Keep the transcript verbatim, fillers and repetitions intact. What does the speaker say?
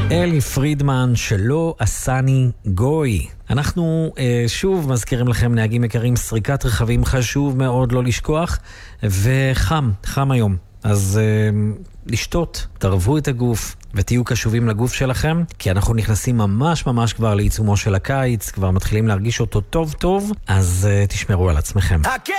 אלי פרידמן שלא עשני גוי. אנחנו אה, שוב מזכירים לכם, נהגים יקרים, סריקת רכבים חשוב מאוד לא לשכוח, וחם, חם היום. אז אה, לשתות, תרבו את הגוף ותהיו קשובים לגוף שלכם, כי אנחנו נכנסים ממש ממש כבר לעיצומו של הקיץ, כבר מתחילים להרגיש אותו טוב טוב, אז אה, תשמרו על עצמכם.